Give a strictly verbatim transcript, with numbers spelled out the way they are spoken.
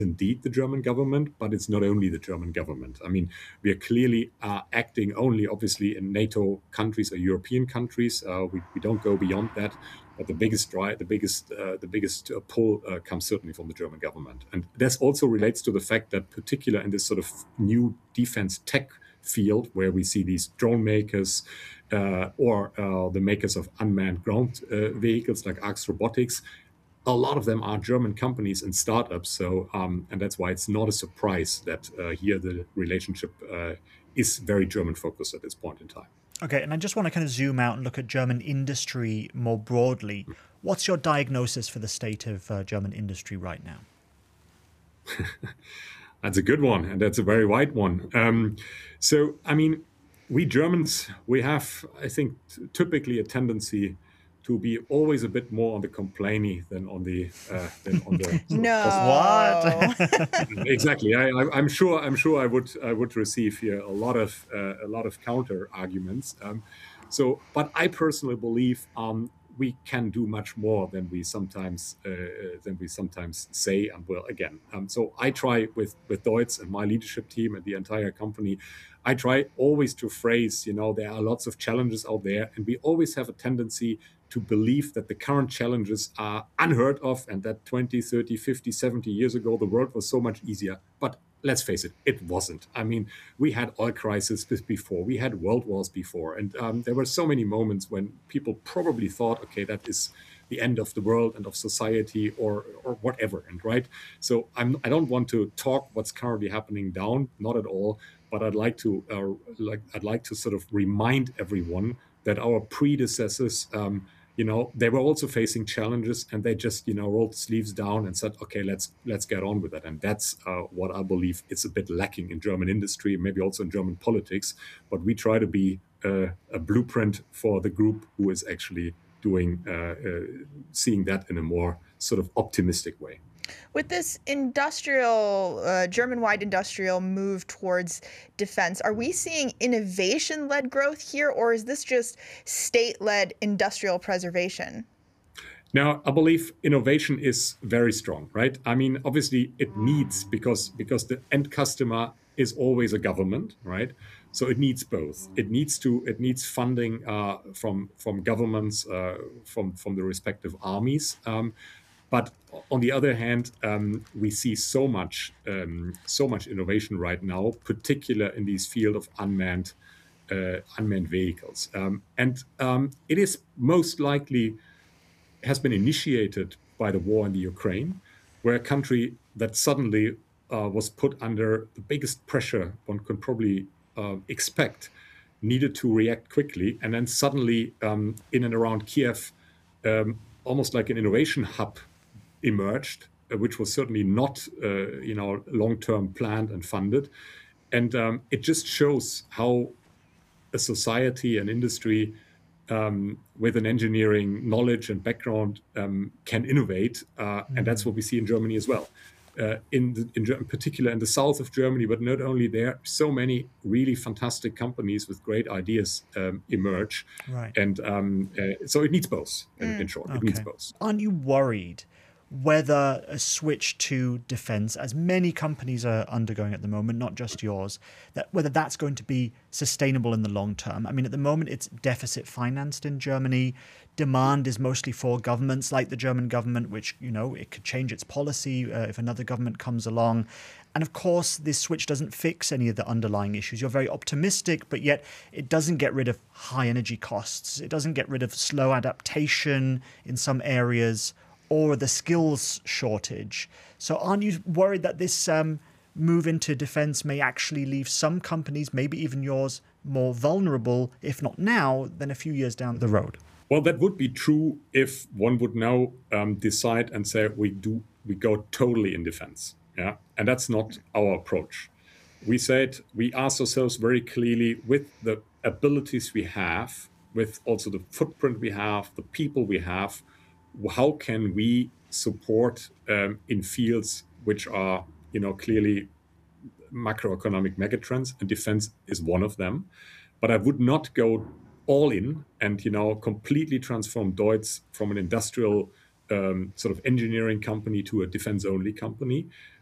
indeed the German government, but it's not only the German government. I mean, we are clearly uh, acting only, obviously, in NATO countries or European countries. Uh, we, we don't go beyond that. But the biggest drive, the biggest, uh, the biggest uh, pull uh, comes certainly from the German government, and this also relates to the fact that, particular in this sort of new defense tech field, where we see these drone makers uh, or uh, the makers of unmanned ground uh, vehicles like Arx Robotics. A lot of them are German companies and startups, so um, and that's why it's not a surprise that uh, here the relationship uh, is very German focused at this point in time. Okay, and I just want to kind of zoom out and look at German industry more broadly. What's your diagnosis for the state of uh, German industry right now? That's a good one, and that's a very wide one. Um, so, I mean, we Germans, we have, I think, typically a tendency to be always a bit more on the complainy than on the uh, than on the no what exactly. I, I, I'm sure I'm sure I would I would receive here a lot of uh, a lot of counter arguments. Um, so, but I personally believe um, we can do much more than we sometimes uh, than we sometimes say. And well, again, um, so I try with with Deutz and my leadership team and the entire company. I try always to phrase, you know, there are lots of challenges out there, and we always have a tendency to believe that the current challenges are unheard of and that twenty, thirty, fifty, seventy years ago, the world was so much easier. But let's face it, it wasn't. I mean, we had oil crises before, we had world wars before, and um, there were so many moments when people probably thought, okay, that is the end of the world and of society or or whatever, and right? So I'm, I don't want to talk what's currently happening down, not at all, but I'd like to uh, like I'd like to sort of remind everyone that our predecessors, um, you know, they were also facing challenges, and they just, you know, rolled the sleeves down and said, okay, let's let's get on with it. And that's uh, what I believe is a bit lacking in German industry, maybe also in German politics. But we try to be uh, a blueprint for the group who is actually doing, uh, uh, seeing that in a more sort of optimistic way. With this industrial, uh, German-wide industrial move towards defense, are we seeing innovation-led growth here, or is this just state-led industrial preservation? Now, I believe innovation is very strong, right? I mean, obviously it needs, because because the end customer is always a government, right? So it needs both. It needs to it needs funding uh, from from governments, uh, from from the respective armies. Um, But on the other hand, um, we see so much, um, so much innovation right now, particularly in this field of unmanned, uh, unmanned vehicles, um, and um, it is most likely has been initiated by the war in the Ukraine, where a country that suddenly uh, was put under the biggest pressure one could probably uh, expect needed to react quickly, and then suddenly um, in and around Kiev, um, almost like an innovation hub emerged, uh, which was certainly not, uh, you know, long-term planned and funded. And um, it just shows how a society, an industry um, with an engineering knowledge and background um, can innovate. Uh, mm-hmm. And that's what we see in Germany as well. Uh, in, the, in, in particular in the south of Germany, but not only there, so many really fantastic companies with great ideas um, emerge. Right. And um, uh, so it needs both, in, mm. in short. It okay. needs both. Aren't you worried whether a switch to defense, as many companies are undergoing at the moment, not just yours, that whether that's going to be sustainable in the long term? I mean, at the moment, it's deficit financed in Germany. Demand is mostly for governments like the German government, which, you know, it could change its policy uh, if another government comes along. And of course, this switch doesn't fix any of the underlying issues. You're very optimistic, but yet it doesn't get rid of high energy costs. It doesn't get rid of slow adaptation in some areas, or the skills shortage. So aren't you worried that this um, move into defense may actually leave some companies, maybe even yours, more vulnerable, if not now, than a few years down the road? Well, that would be true if one would now um, decide and say we do we go totally in defense. Yeah, and that's not our approach. We said we asked ourselves very clearly, with the abilities we have, with also the footprint we have, the people we have, how can we support um, in fields which are, you know, clearly macroeconomic megatrends, and defense is one of them. But I would not go all in and, you know, completely transform Deutz from an industrial um, sort of engineering company to a defense-only company.